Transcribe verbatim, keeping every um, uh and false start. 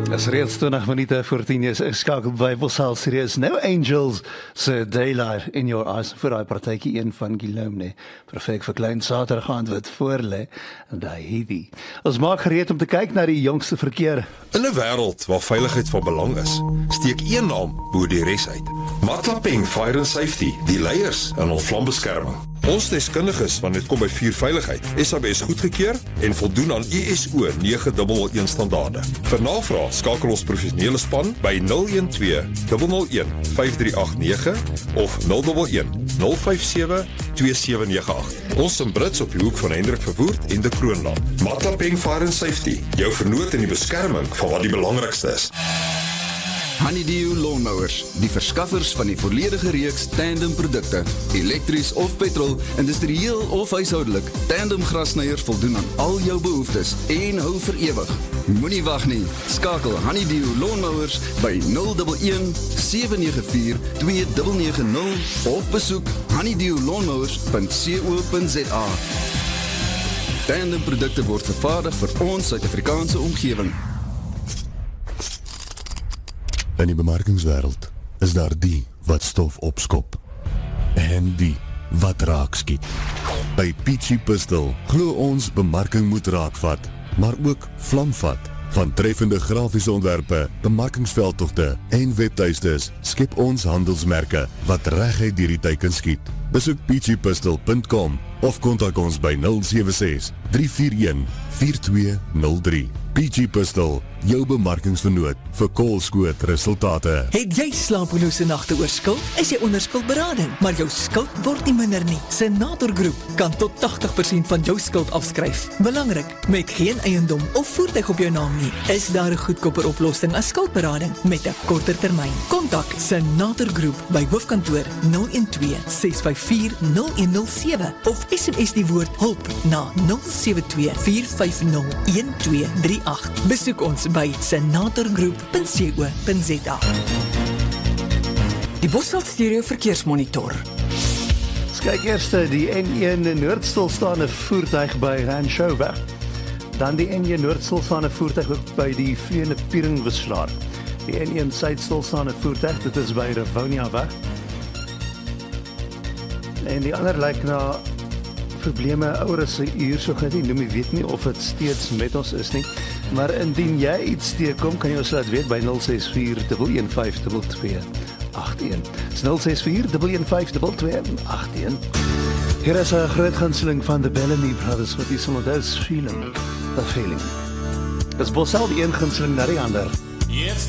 Is reeds twintig minute voor tien is geskakel by Bosal Series. No Angels se Daylight in Your Eyes vir daai partytjie een van Guillaume, nee. Perfek vir klein Saterdag aand wat voorlê. En daai hierdie. Ons maak gereed om te kyk na die jongste verkeer. In 'n wêreld waar veiligheid van belang is, steek een naam bo die res uit. Matlapeng Fire and Safety, die leiers in ons vlambeskerming. Ons deskundiges wanneer dit kom by vuurveiligheid, S A B S goedgekeur en voldoen aan I S O nege nul nul een standaarde. Vir navraag skakel ons professionele span by nul een twee nul nul een vyf drie agt nege of nul een een nul vyf sewe twee sewe nege agt. Ons in Brits op die hoek van Hendrik Verwoerd en de Kroonland. Matlapeng Fire and Safety, jou vernoot in die beskerming van wat die belangrikste is. Honeydew Lawnmowers, die verskaffers van die volledige reeks tandem produkte, elektries of petrol, industrieel of huishoudelik. Tandem grassnyers voldoen aan al jou behoeftes en hou vir ewig. Moenie wag nie, skakel Honeydew Lawnmowers by nul een een sewe nege vier twee nege nege nul of besoek honeydew lawnmowers punt co punt za. Tandem produkte word vervaardig vir ons Suid-Afrikaanse omgewing. In die bemarkingswêreld is daar die wat stof opskop en die wat raak skiet. By Peachy Pistol glo ons bemarking moet raakvat, maar ook vlamvat. Van treffende grafiese ontwerpe, bemarkingsveldtogte en webtuistes skep ons handelsmerke wat reguit deur die teiken skiet. Besoek peachy pistol punt com of kontak ons by nul sewe ses drie vier een vier twee nul drie. Peachy Pistol, jou bemarkingsvernoot vir koolskoot resultate. Het jy slapelose nagte oor skuld? Is jy onder skuldberading, maar jou skuld word nie minder nie. Senator Groep kan tot tagtig persent van jou skuld afskryf. Belangrik, met geen eiendom of voertuig op jou naam nie, is daar 'n goedkoper oplossing as skuldberading met 'n korter termyn. Kontak Senator Groep by hoofkantoor nul een twee ses vyf vier nul een nul sewe of S M S die woord hulp na nul sewe twee vier vyf nul een twee drie agt. Besoek ons by senator groep punt co punt za. Die Bosveld Stereo Verkeersmonitor. Kyk eers die N een noordstilstaande voertuig by Ranchoweg. Dan die N een noordstilstaande voertuig ook by die Vreene Pieringwisselaar. Die N een suidstilstaande voertuig, dit is by Rivonia weg. En die ander lyk na probleme ouer as 'n uur, so gaan die noem, ek weet nie of dit steeds met ons is nie, maar indien jy iets teekom, kan jy ons laat weet by nul ses vier een een vyf twee twee agt een. Dis nul ses vier een een vyf twee twee agt een. Hier is 'n groot gunsteling van the Bellamy Brothers, wat die song is Feeling, the Feeling. Dis Bosal die een gunsteling na die ander. It's